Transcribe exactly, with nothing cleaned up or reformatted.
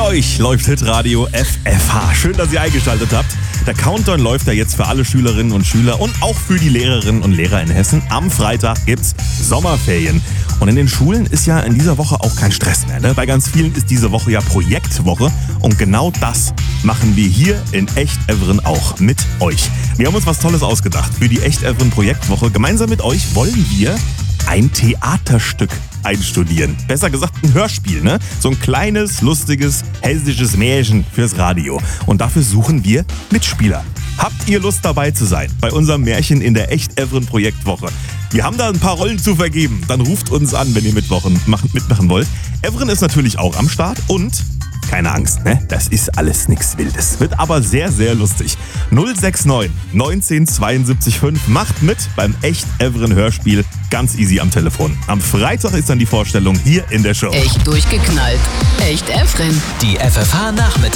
euch läuft Hitradio F F H. Schön, dass ihr eingeschaltet habt. Der Countdown läuft ja jetzt für alle Schülerinnen und Schüler und auch für die Lehrerinnen und Lehrer in Hessen. Am Freitag gibt's Sommerferien. Und in den Schulen ist ja in dieser Woche auch kein Stress mehr. Ne? Bei ganz vielen ist diese Woche ja Projektwoche. Und genau das machen wir hier in Echt Evren auch mit euch. Wir haben uns was Tolles ausgedacht für die Echt Evren Projektwoche. Gemeinsam mit euch wollen wir ein Theaterstück einstudieren. Besser gesagt ein Hörspiel, ne? So ein kleines, lustiges, hessisches Märchen fürs Radio. Und dafür suchen wir Mitspieler. Habt ihr Lust dabei zu sein bei unserem Märchen in der Echt Evren Projektwoche? Wir haben da ein paar Rollen zu vergeben. Dann ruft uns an, wenn ihr mitmachen, mitmachen wollt. Evren ist natürlich auch am Start und keine Angst, ne? Das ist alles nichts Wildes. Wird aber sehr, sehr lustig. null sechs neun neunzehn zweiundsiebzig fünf macht mit beim Echt Evren Hörspiel. Ganz easy am Telefon. Am Freitag ist dann die Vorstellung hier in der Show. Echt durchgeknallt. Echt Evren. Die F F H Nachmittag.